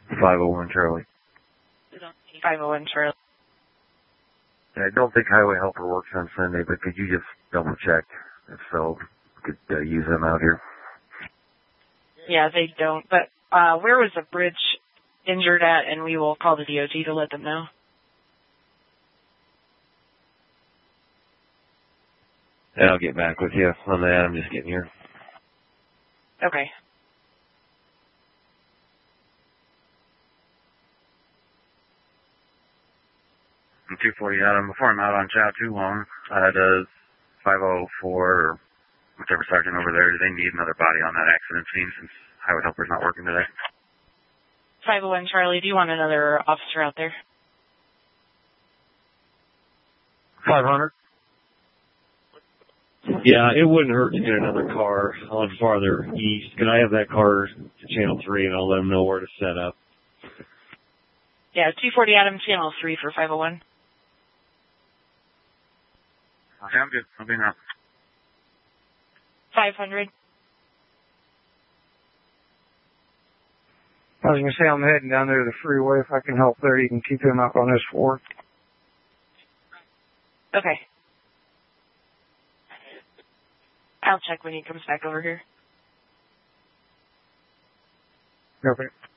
501 Charlie. 501 Charlie. I don't think Highway Helper works on Sunday, but could you just double check? If so, we could use them out here. Yeah, they don't. But where was the bridge injured at? And we will call the DOT to let them know. And I'll get back with you on that. I'm just getting here. Okay. I'm 240 Adam. Before I'm out on chow too long, does 504 or whichever sergeant over there, do they need another body on that accident scene since Highway Helper's not working today? 501 Charlie, do you want another officer out there? 500. Yeah, it wouldn't hurt to get another car on farther east. Could I have that car to Channel 3 and I'll let them know where to set up? Yeah, 240 Adam, Channel 3 for 501. Okay, I'm good. I'll be now. 500. I was going to say I'm heading down there to the freeway. If I can help there, you can keep him up on this 4. Okay. I'll check when he comes back over here. Okay.